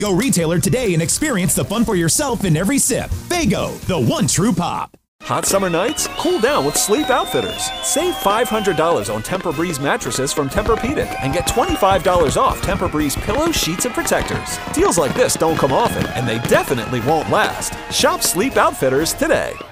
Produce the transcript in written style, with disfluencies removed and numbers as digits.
Go retailer today and experience the fun for yourself in every sip. Faygo, the one true pop. Hot summer nights? Cool down with Sleep Outfitters. Save $500 on Tempur-Breeze mattresses from Tempur-Pedic and get $25 off Tempur-Breeze pillows, sheets, and protectors. Deals like this don't come often, and they definitely won't last. Shop Sleep Outfitters today.